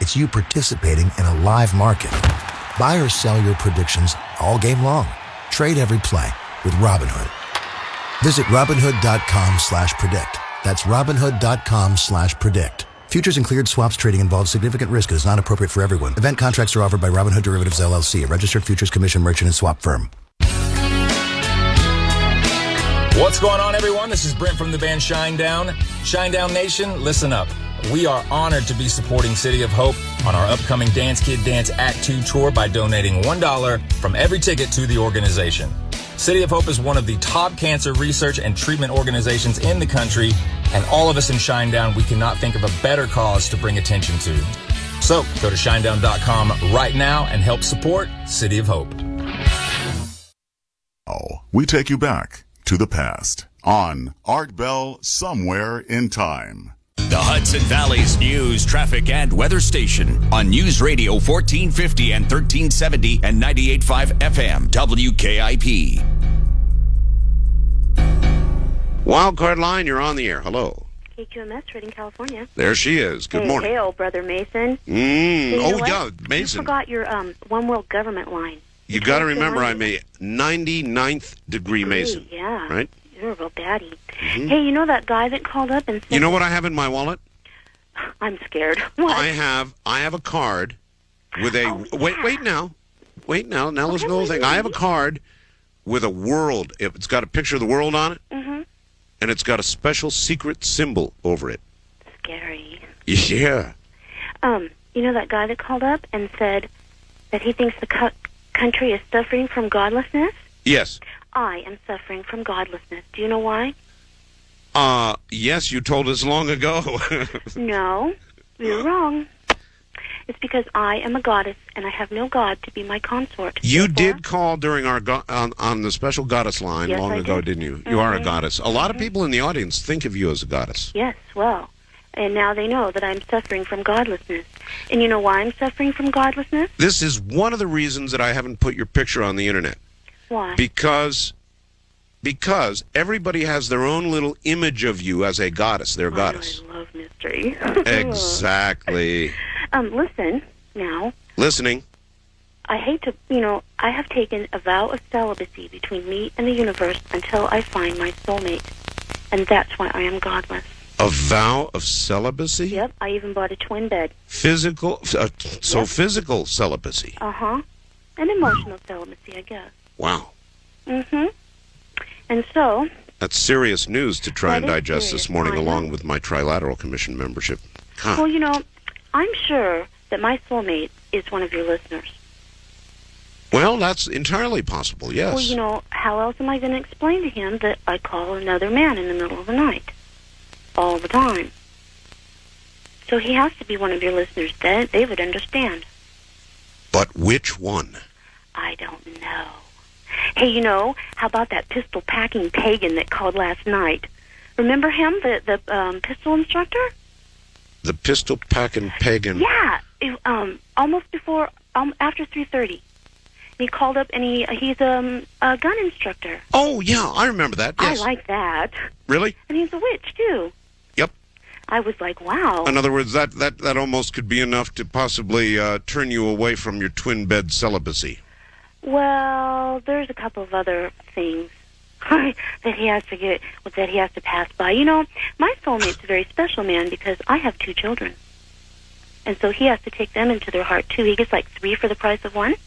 It's you participating in a live market. Buy or sell your predictions all game long. Trade every play with Robinhood. Visit Robinhood.com/predict. That's Robinhood.com/predict. Futures and cleared swaps trading involves significant risk and is not appropriate for everyone. Event contracts are offered by Robinhood Derivatives LLC, a registered futures commission merchant and swap firm. What's going on, everyone? This is Brent from the band Shinedown. Shinedown Nation, listen up. We are honored to be supporting City of Hope on our upcoming Dance Kid Dance Act 2 tour by donating $1 from every ticket to the organization. City of Hope is one of the top cancer research and treatment organizations in the country, and all of us in Shinedown, we cannot think of a better cause to bring attention to. So go to shinedown.com right now and help support City of Hope. Oh, we take you back to the past on Art Bell Somewhere in Time. The Hudson Valley's news, traffic, and weather station on News Radio 1450 and 1370 and 98.5 FM WKIP. Wildcard Line, you're on the air. Hello. KQMS, Redding, California. There she is. Good morning. Hey, old brother Mason. Yeah, Mason. You forgot your One World Government line. You got to remember, I'm a 99th degree Mason. Yeah. Right? You're a real daddy. Mm-hmm. Hey, you know that guy that called up and said... You know what I have in my wallet? I'm scared. What? I have a card with a... Oh, Wait now. Now listen to the whole thing. I have a card with a world. It's got a picture of the world on it. Mm-hmm. And it's got a special secret symbol over it. Scary. Yeah. You know that guy that called up and said that he thinks the country is suffering from godlessness? Yes. I am suffering from godlessness. Do you know why? Yes, you told us long ago. No, you're wrong. It's because I am a goddess, and I have no god to be my consort. You did call during our on the special goddess line long ago, didn't you? You are a goddess. A lot of people in the audience think of you as a goddess. Yes, well, and now they know that I'm suffering from godlessness. And you know why I'm suffering from godlessness? This is one of the reasons that I haven't put your picture on the internet. Why? Because everybody has their own little image of you as a goddess. They're a goddess. I love mystery. Exactly. Listen, now. Listening. I hate to, I have taken a vow of celibacy between me and the universe until I find my soulmate. And that's why I am godless. A vow of celibacy? Yep, I even bought a twin bed. Physical, physical celibacy. Uh-huh. And emotional celibacy, I guess. Wow. Mm-hmm. And so... That's serious news to try and digest this morning, along with my Trilateral Commission membership. Huh. Well, I'm sure that my soulmate is one of your listeners. Well, that's entirely possible, yes. Well, how else am I going to explain to him that I call another man in the middle of the night? All the time. So he has to be one of your listeners. They would understand. But which one? I don't know. Hey, how about that pistol-packing pagan that called last night? Remember him, the pistol instructor? The pistol-packing pagan? Yeah, almost before, after 3:30. He called up, and he's a gun instructor. Oh, yeah, I remember that, yes. I like that. Really? And he's a witch, too. Yep. I was like, wow. In other words, that almost could be enough to possibly turn you away from your twin-bed celibacy. Well, there's a couple of other things that he has to pass by. My soulmate's a very special man because I have 2 children. And so he has to take them into their heart, too. He gets like 3 for the price of 1.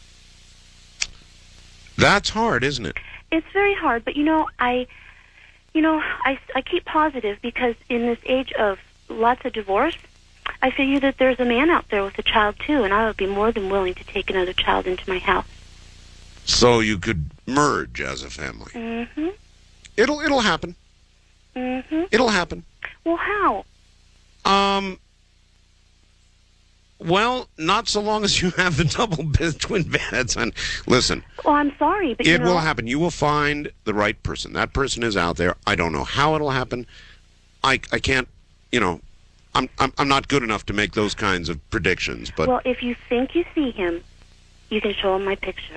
That's hard, isn't it? It's very hard, but I keep positive because in this age of lots of divorce, I figure that there's a man out there with a child, too, and I would be more than willing to take another child into my house. So you could merge as a family. Mm-hmm. It'll happen. Mm-hmm. It'll happen. Well, how? Well, not so long as you have the twin beds. And listen. Well, I'm sorry, but it will happen. You will find the right person. That person is out there. I don't know how it'll happen. I can't. I'm not good enough to make those kinds of predictions. But well, if you think you see him, you can show him my picture.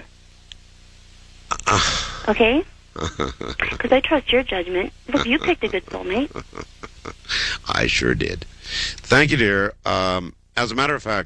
Okay? Because I trust your judgment. Look, you picked a good soulmate. I sure did. Thank you, dear. As a matter of fact,